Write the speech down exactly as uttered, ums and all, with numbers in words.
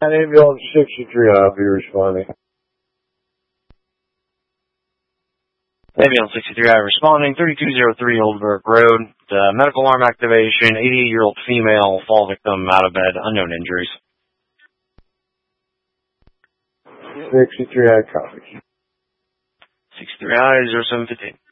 Ambulance sixty-three, I'll be responding. Ambulance sixty-three, I responding, thirty-two oh three Oldbrook Road. Uh, medical alarm activation, eighty-eight-year-old female, fall victim, out of bed, unknown injuries. sixty-three, I copy. sixty-three I, zero seven fifteen.